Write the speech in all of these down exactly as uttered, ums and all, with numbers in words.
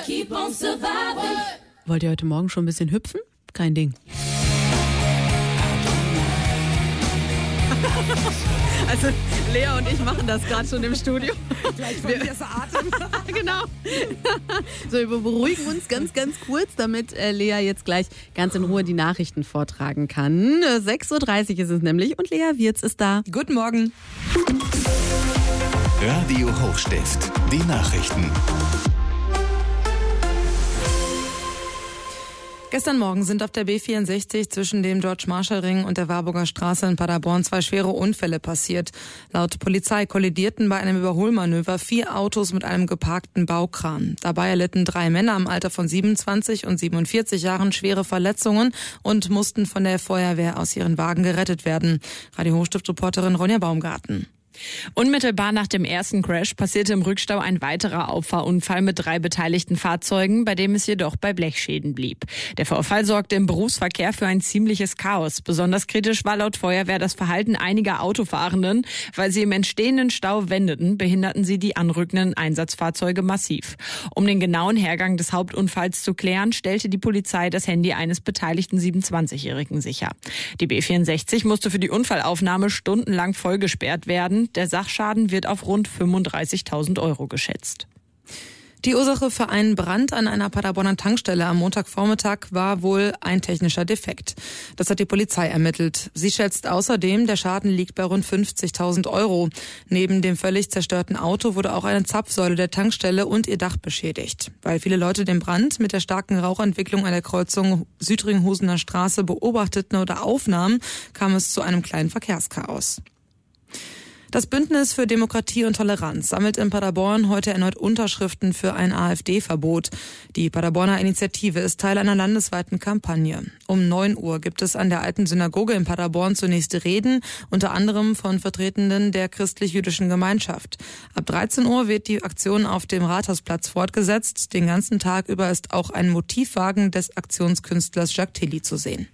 keep on surviving. Wollt ihr heute Morgen schon ein bisschen hüpfen? Kein Ding. Also Lea und ich machen das gerade schon im Studio. Gleich verliert das Atem. Genau. So, wir beruhigen uns ganz, ganz kurz, damit äh, Lea jetzt gleich ganz in Ruhe die Nachrichten vortragen kann. Äh, sechs Uhr dreißig ist es nämlich und Lea Wirz ist da. Guten Morgen. Radio Hochstift, die Nachrichten. Gestern Morgen sind auf der B vierundsechzig zwischen dem George-Marshall-Ring und der Warburger Straße in Paderborn zwei schwere Unfälle passiert. Laut Polizei kollidierten bei einem Überholmanöver vier Autos mit einem geparkten Baukran. Dabei erlitten drei Männer im Alter von siebenundzwanzig und siebenundvierzig Jahren schwere Verletzungen und mussten von der Feuerwehr aus ihren Wagen gerettet werden. Radio Hochstift-Reporterin Ronja Baumgarten. Unmittelbar nach dem ersten Crash passierte im Rückstau ein weiterer Auffahrunfall mit drei beteiligten Fahrzeugen, bei dem es jedoch bei Blechschäden blieb. Der Vorfall sorgte im Berufsverkehr für ein ziemliches Chaos. Besonders kritisch war laut Feuerwehr das Verhalten einiger Autofahrenden. Weil sie im entstehenden Stau wendeten, behinderten sie die anrückenden Einsatzfahrzeuge massiv. Um den genauen Hergang des Hauptunfalls zu klären, stellte die Polizei das Handy eines beteiligten siebenundzwanzigjährigen sicher. Die B vierundsechzig musste für die Unfallaufnahme stundenlang vollgesperrt werden. Der Sachschaden wird auf rund fünfunddreißigtausend Euro geschätzt. Die Ursache für einen Brand an einer Paderborner Tankstelle am Montagvormittag war wohl ein technischer Defekt. Das hat die Polizei ermittelt. Sie schätzt außerdem, der Schaden liegt bei rund fünfzigtausend Euro. Neben dem völlig zerstörten Auto wurde auch eine Zapfsäule der Tankstelle und ihr Dach beschädigt. Weil viele Leute den Brand mit der starken Rauchentwicklung an der Kreuzung Südringhusener Straße beobachteten oder aufnahmen, kam es zu einem kleinen Verkehrschaos. Das Bündnis für Demokratie und Toleranz sammelt in Paderborn heute erneut Unterschriften für ein AfD-Verbot. Die Paderborner Initiative ist Teil einer landesweiten Kampagne. Um neun Uhr gibt es an der alten Synagoge in Paderborn zunächst Reden, unter anderem von Vertretenden der christlich-jüdischen Gemeinschaft. Ab dreizehn Uhr wird die Aktion auf dem Rathausplatz fortgesetzt. Den ganzen Tag über ist auch ein Motivwagen des Aktionskünstlers Jacques Tilly zu sehen.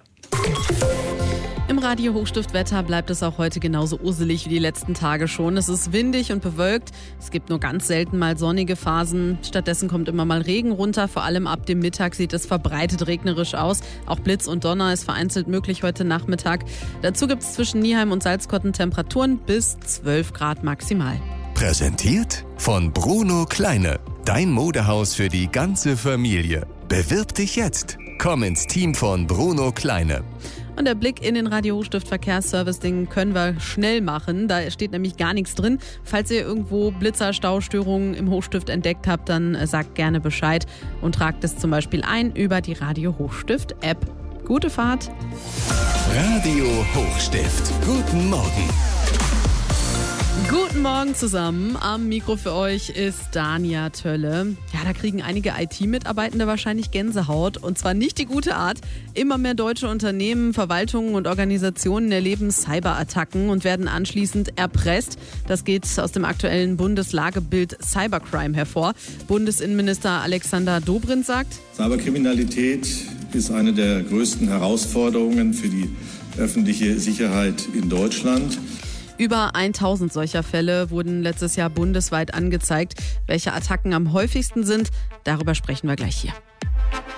Im Radio Hochstift-Wetter bleibt es auch heute genauso urselig wie die letzten Tage schon. Es ist windig und bewölkt. Es gibt nur ganz selten mal sonnige Phasen. Stattdessen kommt immer mal Regen runter. Vor allem ab dem Mittag sieht es verbreitet regnerisch aus. Auch Blitz und Donner ist vereinzelt möglich heute Nachmittag. Dazu gibt es zwischen Nieheim und Salzkotten Temperaturen bis zwölf Grad maximal. Präsentiert von Bruno Kleine. Dein Modehaus für die ganze Familie. Bewirb dich jetzt. Komm ins Team von Bruno Kleine. Und der Blick in den Radio Hochstift Verkehrsservice, den können wir schnell machen. Da steht nämlich gar nichts drin. Falls ihr irgendwo Blitzer, Staustörungen im Hochstift entdeckt habt, dann sagt gerne Bescheid und tragt es zum Beispiel ein über die Radio Hochstift App. Gute Fahrt. Radio Hochstift. Guten Morgen. Guten Morgen zusammen. Am Mikro für euch ist Dania Tölle. Ja, da kriegen einige I T-Mitarbeitende wahrscheinlich Gänsehaut. Und zwar nicht die gute Art. Immer mehr deutsche Unternehmen, Verwaltungen und Organisationen erleben Cyberattacken und werden anschließend erpresst. Das geht aus dem aktuellen Bundeslagebild Cybercrime hervor. Bundesinnenminister Alexander Dobrindt sagt: Cyberkriminalität ist eine der größten Herausforderungen für die öffentliche Sicherheit in Deutschland. Über tausend solcher Fälle wurden letztes Jahr bundesweit angezeigt. Welche Attacken am häufigsten sind, darüber sprechen wir gleich hier.